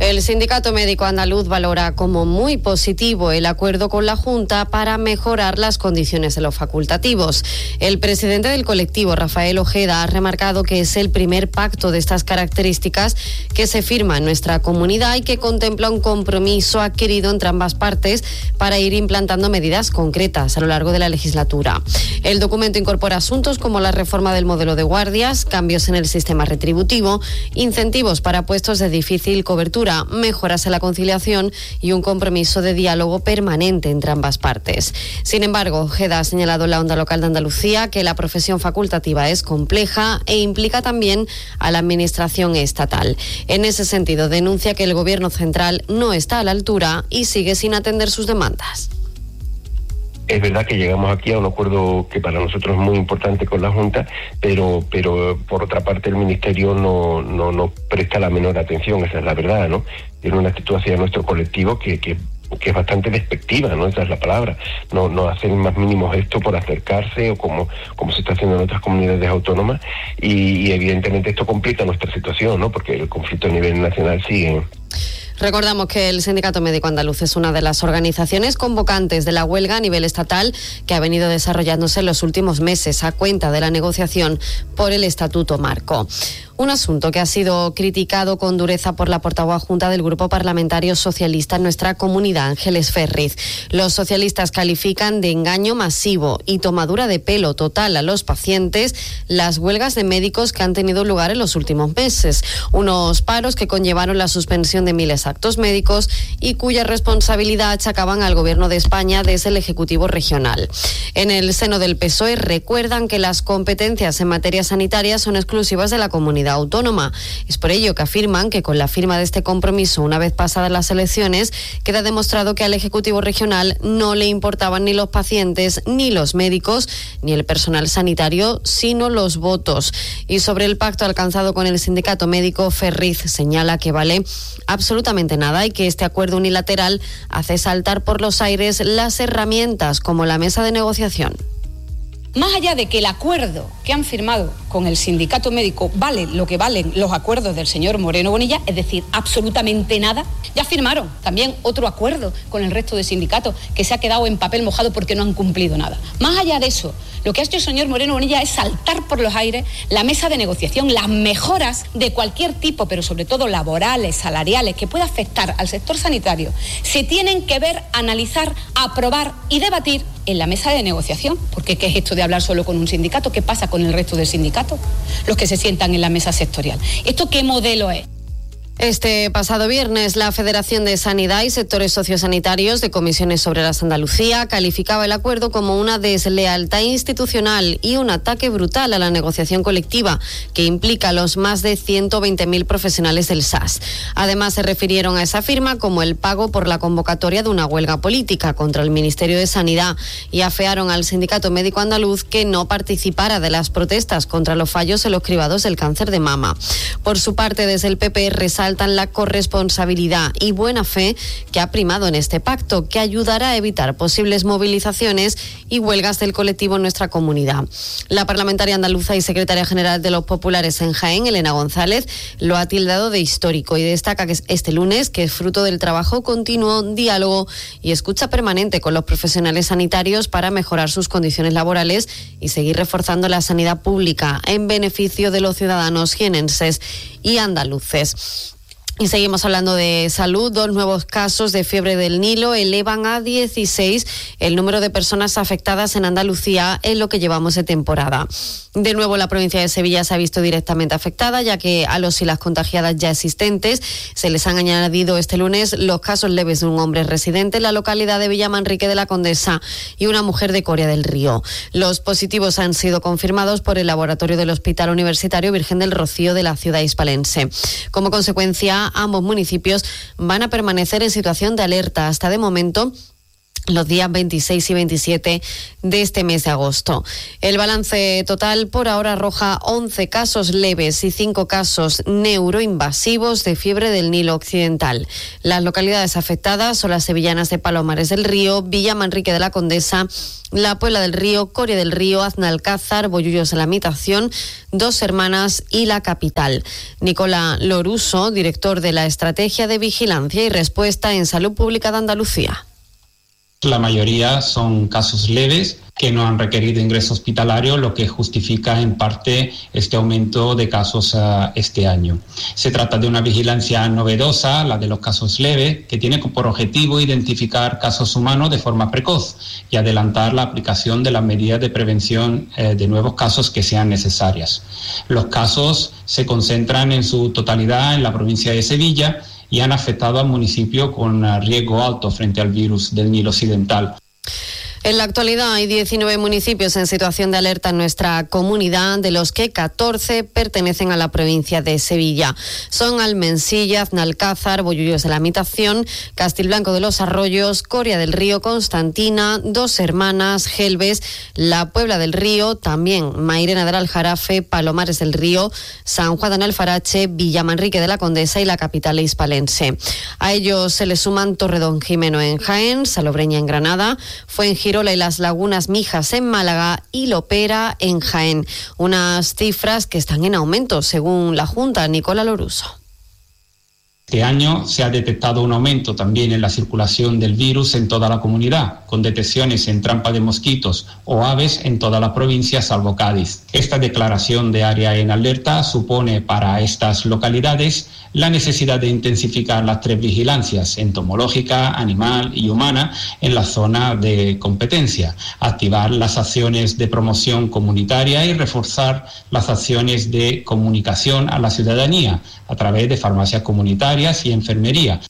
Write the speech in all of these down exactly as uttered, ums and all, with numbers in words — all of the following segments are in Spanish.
El Sindicato Médico Andaluz valora como muy positivo el acuerdo con la Junta para mejorar las condiciones de los facultativos. El presidente del colectivo, Rafael Ojeda, ha remarcado que es el primer pacto de estas características que se firma en nuestra comunidad y que contempla un compromiso adquirido entre ambas partes para ir implantando medidas concretas a lo largo de la legislatura. El documento incorpora asuntos como la reforma del modelo de guardias, cambios en el sistema retributivo, incentivos para puestos de difícil cobertura, mejoras en la conciliación y un compromiso de diálogo permanente entre ambas partes. Sin embargo, Ojeda ha señalado en la Onda Local de Andalucía que la profesión facultativa es compleja e implica también a la administración estatal. En ese sentido, denuncia que el Gobierno central no está a la altura y sigue sin atender sus demandas. Es verdad que llegamos aquí a un acuerdo que para nosotros es muy importante con la Junta, pero pero por otra parte el Ministerio no no nos presta la menor atención, esa es la verdad, ¿no? Tiene una actitud hacia nuestro colectivo que, que, que es bastante despectiva, ¿no? Esa es la palabra. No, no hacen más mínimo gesto por acercarse o como, como se está haciendo en otras comunidades autónomas y, y evidentemente esto complica nuestra situación, ¿no? Porque el conflicto a nivel nacional sigue. Recordamos que el Sindicato Médico Andaluz es una de las organizaciones convocantes de la huelga a nivel estatal que ha venido desarrollándose en los últimos meses a cuenta de la negociación por el Estatuto Marco. Un asunto que ha sido criticado con dureza por la portavoz adjunta del Grupo Parlamentario Socialista en nuestra comunidad, Ángeles Ferriz. Los socialistas califican de engaño masivo y tomadura de pelo total a los pacientes las huelgas de médicos que han tenido lugar en los últimos meses. Unos paros que conllevaron la suspensión de miles de actos médicos y cuya responsabilidad achacaban al Gobierno de España desde el Ejecutivo Regional. En el seno del P S O E recuerdan que las competencias en materia sanitaria son exclusivas de la comunidad autónoma. Es por ello que afirman que con la firma de este compromiso, una vez pasadas las elecciones, queda demostrado que al Ejecutivo Regional no le importaban ni los pacientes, ni los médicos, ni el personal sanitario, sino los votos. Y sobre el pacto alcanzado con el sindicato médico, Ferriz señala que vale absolutamente nada y que este acuerdo unilateral hace saltar por los aires las herramientas como la mesa de negociación. Más allá de que el acuerdo que han firmado con el sindicato médico vale lo que valen los acuerdos del señor Moreno Bonilla, es decir, absolutamente nada, ya firmaron también otro acuerdo con el resto de sindicatos que se ha quedado en papel mojado porque no han cumplido nada. Más allá de eso, lo que ha hecho el señor Moreno Bonilla es saltar por los aires la mesa de negociación, las mejoras de cualquier tipo, pero sobre todo laborales, salariales, que pueda afectar al sector sanitario, se tienen que ver, analizar, aprobar y debatir en la mesa de negociación. Porque ¿qué es esto de hablar solo con un sindicato? ¿Qué pasa con el resto del sindicato? Los que se sientan en la mesa sectorial. ¿Esto qué modelo es? Este pasado viernes, la Federación de Sanidad y Sectores Sociosanitarios de Comisiones Obreras Andalucía calificaba el acuerdo como una deslealtad institucional y un ataque brutal a la negociación colectiva que implica a los más de ciento veinte mil profesionales del S A S. Además, se refirieron a esa firma como el pago por la convocatoria de una huelga política contra el Ministerio de Sanidad y afearon al Sindicato Médico Andaluz que no participara de las protestas contra los fallos en los cribados del cáncer de mama. Por su parte, desde el P P resaltan la corresponsabilidad y buena fe que ha primado en este pacto, que ayudará a evitar posibles movilizaciones y huelgas del colectivo en nuestra comunidad. La parlamentaria andaluza y secretaria general de los populares en Jaén, Elena González, lo ha tildado de histórico y destaca que este lunes que es fruto del trabajo continuo, diálogo y escucha permanente con los profesionales sanitarios para mejorar sus condiciones laborales y seguir reforzando la sanidad pública en beneficio de los ciudadanos jienenses y andaluces. Y seguimos hablando de salud. Dos nuevos casos de fiebre del Nilo elevan a dieciséis el número de personas afectadas en Andalucía en lo que llevamos de temporada. De nuevo, la provincia de Sevilla se ha visto directamente afectada, ya que a los y las contagiadas ya existentes se les han añadido este lunes los casos leves de un hombre residente en la localidad de Villamanrique de la Condesa y una mujer de Coria del Río. Los positivos han sido confirmados por el laboratorio del Hospital Universitario Virgen del Rocío de la ciudad hispalense. Como consecuencia, ambos municipios van a permanecer en situación de alerta. Hasta de momento, los días veintiséis y veintisiete de este mes de agosto. El balance total por ahora arroja once casos leves y cinco casos neuroinvasivos de fiebre del Nilo Occidental. Las localidades afectadas son las sevillanas de Palomares del Río, Villa Manrique de la Condesa, La Puebla del Río, Coria del Río, Aznalcázar, Bollullos de la Mitación, Dos Hermanas y la capital. Nicolás Loruso, director de la Estrategia de Vigilancia y Respuesta en Salud Pública de Andalucía. La mayoría son casos leves que no han requerido ingreso hospitalario, lo que justifica en parte este aumento de casos uh, este año. Se trata de una vigilancia novedosa, la de los casos leves, que tiene por objetivo identificar casos humanos de forma precoz y adelantar la aplicación de las medidas de prevención eh, de nuevos casos que sean necesarias. Los casos se concentran en su totalidad en la provincia de Sevilla y han afectado al municipio con riesgo alto frente al virus del Nilo Occidental. En la actualidad hay diecinueve municipios en situación de alerta en nuestra comunidad, de los que catorce pertenecen a la provincia de Sevilla. Son Almensilla, Aznalcázar, Bollullos de la Mitación, Castilblanco de los Arroyos, Coria del Río, Constantina, Dos Hermanas, Gelbes, La Puebla del Río, también Mairena del Aljarafe, Palomares del Río, San Juan de Alfarache, Villamanrique de la Condesa y la capital hispalense. A ellos se le suman Torredonjimeno en Jaén, Salobreña en Granada, Fuengirola y Las Lagunas Mijas en Málaga y Lopera en Jaén. Unas cifras que están en aumento, según la Junta. Nicolás Loruso. Este año se ha detectado un aumento también en la circulación del virus en toda la comunidad, con detecciones en trampa de mosquitos o aves en toda la provincia salvo Cádiz. Esta declaración de área en alerta supone para estas localidades la necesidad de intensificar las tres vigilancias, entomológica, animal y humana, en la zona de competencia, activar las acciones de promoción comunitaria y reforzar las acciones de comunicación a la ciudadanía a través de farmacias comunitarias y enfermería.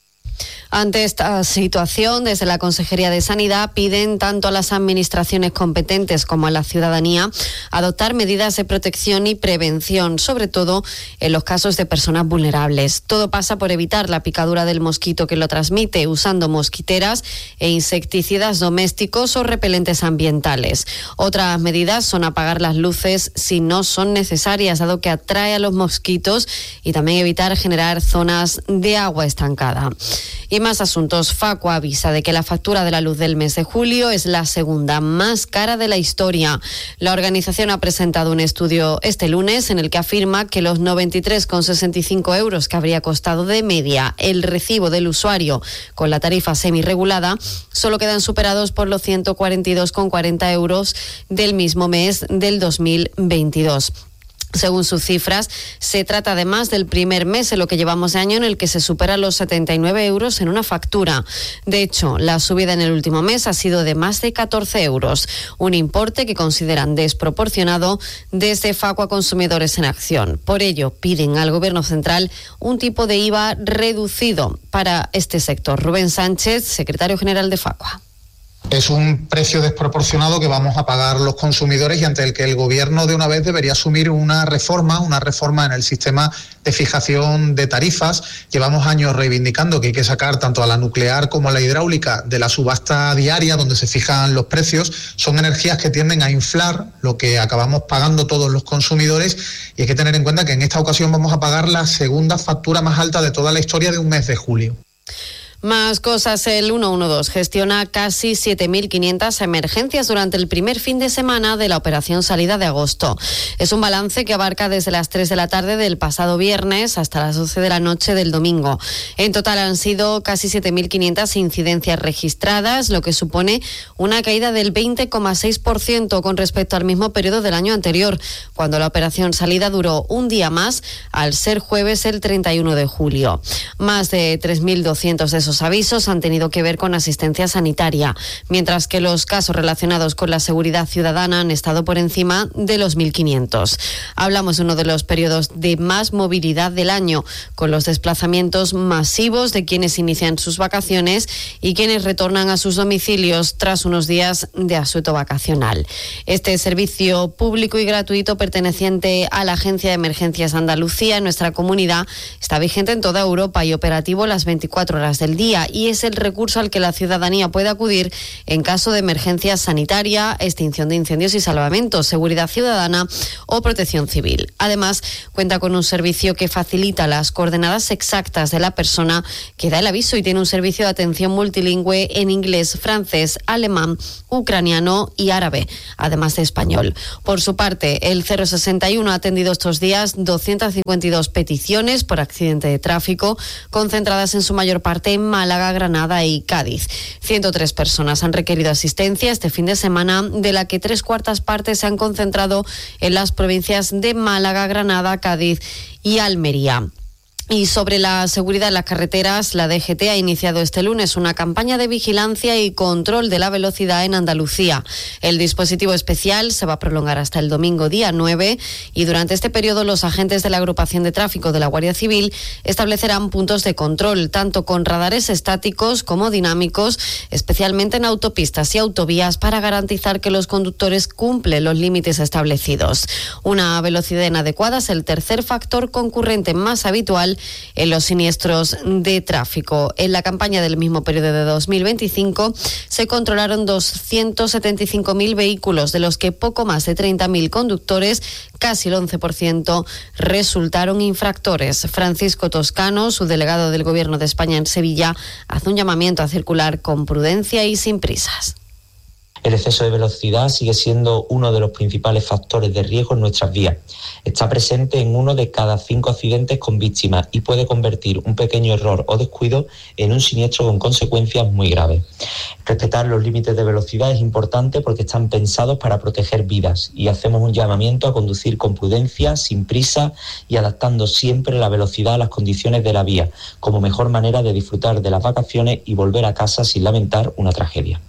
Ante esta situación, desde la Consejería de Sanidad piden tanto a las administraciones competentes como a la ciudadanía adoptar medidas de protección y prevención, sobre todo en los casos de personas vulnerables. Todo pasa por evitar la picadura del mosquito que lo transmite, usando mosquiteras e insecticidas domésticos o repelentes ambientales. Otras medidas son apagar las luces si no son necesarias, dado que atrae a los mosquitos, y también evitar generar zonas de agua estancada. Y más asuntos. Facua avisa de que la factura de la luz del mes de julio es la segunda más cara de la historia. La organización ha presentado un estudio este lunes en el que afirma que los noventa y tres coma sesenta y cinco euros que habría costado de media el recibo del usuario con la tarifa semirregulada solo quedan superados por los ciento cuarenta y dos coma cuarenta euros del mismo mes del dos mil veintidós. Según sus cifras, se trata además del primer mes en lo que llevamos de año en el que se superan los setenta y nueve euros en una factura. De hecho, la subida en el último mes ha sido de más de catorce euros, un importe que consideran desproporcionado desde Facua Consumidores en Acción. Por ello, piden al Gobierno central un tipo de I V A reducido para este sector. Rubén Sánchez, secretario general de Facua. Es un precio desproporcionado que vamos a pagar los consumidores y ante el que el Gobierno de una vez debería asumir una reforma, una reforma en el sistema de fijación de tarifas. Llevamos años reivindicando que hay que sacar tanto a la nuclear como a la hidráulica de la subasta diaria donde se fijan los precios. Son energías que tienden a inflar lo que acabamos pagando todos los consumidores y hay que tener en cuenta que en esta ocasión vamos a pagar la segunda factura más alta de toda la historia de un mes de julio. Más cosas, el ciento doce gestiona casi siete mil quinientas emergencias durante el primer fin de semana de la operación salida de agosto. Es un balance que abarca desde las tres de la tarde del pasado viernes hasta las doce de la noche del domingo. En total han sido casi siete mil quinientas incidencias registradas, lo que supone una caída del veinte coma seis por ciento con respecto al mismo periodo del año anterior, cuando la operación salida duró un día más, al ser jueves el treinta y uno de julio. Más de tres mil doscientos de esos avisos han tenido que ver con asistencia sanitaria, mientras que los casos relacionados con la seguridad ciudadana han estado por encima de los mil quinientos. Hablamos de uno de los periodos de más movilidad del año, con los desplazamientos masivos de quienes inician sus vacaciones y quienes retornan a sus domicilios tras unos días de asueto vacacional. Este servicio público y gratuito perteneciente a la Agencia de Emergencias Andalucía en nuestra comunidad está vigente en toda Europa y operativo las veinticuatro horas del día día y es el recurso al que la ciudadanía puede acudir en caso de emergencia sanitaria, extinción de incendios y salvamento, seguridad ciudadana o protección civil. Además, cuenta con un servicio que facilita las coordenadas exactas de la persona que da el aviso y tiene un servicio de atención multilingüe en inglés, francés, alemán, ucraniano y árabe, además de español. Por su parte, el cero sesenta y uno ha atendido estos días doscientas cincuenta y dos peticiones por accidente de tráfico, concentradas en su mayor parte en Málaga, Granada y Cádiz. ciento tres personas han requerido asistencia este fin de semana, de la que tres cuartas partes se han concentrado en las provincias de Málaga, Granada, Cádiz y Almería. Y sobre la seguridad en las carreteras, la D G T ha iniciado este lunes una campaña de vigilancia y control de la velocidad en Andalucía. El dispositivo especial se va a prolongar hasta el domingo día nueve y durante este periodo los agentes de la agrupación de tráfico de la Guardia Civil establecerán puntos de control, tanto con radares estáticos como dinámicos, especialmente en autopistas y autovías, para garantizar que los conductores cumplen los límites establecidos. Una velocidad inadecuada es el tercer factor concurrente más habitual en los siniestros de tráfico. En la campaña del mismo periodo de dos mil veinticinco se controlaron doscientos setenta y cinco mil vehículos, de los que poco más de treinta mil conductores, casi el once por ciento, resultaron infractores. Francisco Toscano, subdelegado del Gobierno de España en Sevilla, hace un llamamiento a circular con prudencia y sin prisas. El exceso de velocidad sigue siendo uno de los principales factores de riesgo en nuestras vías. Está presente en uno de cada cinco accidentes con víctimas y puede convertir un pequeño error o descuido en un siniestro con consecuencias muy graves. Respetar los límites de velocidad es importante porque están pensados para proteger vidas, y hacemos un llamamiento a conducir con prudencia, sin prisa y adaptando siempre la velocidad a las condiciones de la vía, como mejor manera de disfrutar de las vacaciones y volver a casa sin lamentar una tragedia.